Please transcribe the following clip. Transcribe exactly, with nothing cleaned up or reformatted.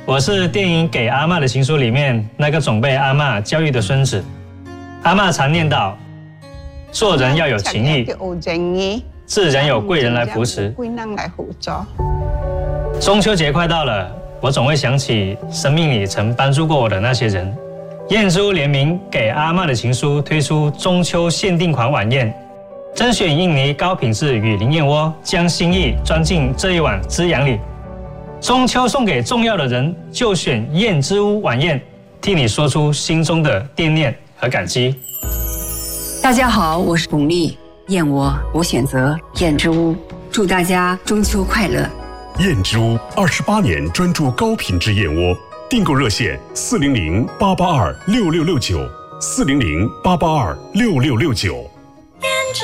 我是电影《给阿嬷的情书》里面那个总被阿嬷教育的孙子。阿嬷常念叨：做人要有情义，自然有贵人来扶持。中秋节快到了，我总会想起生命里曾帮助过我的那些人。燕之屋联名《给阿嬷的情书》推出中秋限定款晚宴，甄选印尼高品质雨林燕窝，将心意装进这一碗滋养里。中秋送给重要的人，就选燕之屋晚宴，替你说出心中的惦念和感激。 大家好，我是巩俐，燕窝我选择燕之屋，祝大家中秋快乐。 燕之屋二十八年专注高品质燕窝，订购热线四零零八八二六六六九，四零零八八二六六六九。